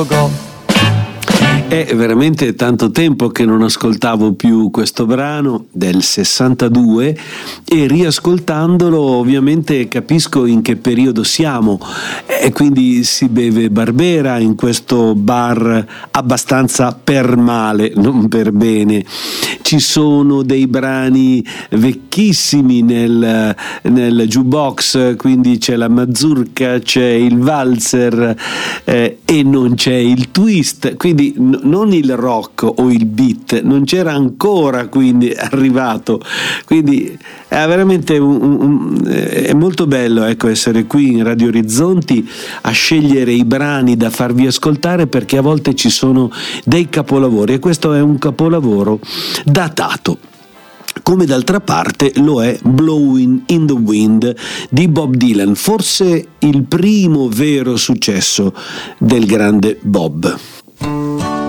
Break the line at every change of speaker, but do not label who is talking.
È veramente tanto tempo che non ascoltavo più questo brano del 62 e riascoltandolo ovviamente capisco in che periodo siamo e quindi si beve Barbera in questo bar abbastanza per male, non per bene. Ci sono dei brani vecchissimi nel jukebox, quindi c'è la mazurka, c'è il valzer e non c'è il twist, quindi non il rock o il beat, non c'era ancora quindi arrivato, quindi è veramente è molto bello, ecco, essere qui in Radio Orizzonti a scegliere i brani da farvi ascoltare, perché a volte ci sono dei capolavori e questo è un capolavoro datato, come d'altra parte lo è Blowing in the Wind di Bob Dylan, forse il primo vero successo del grande Bob.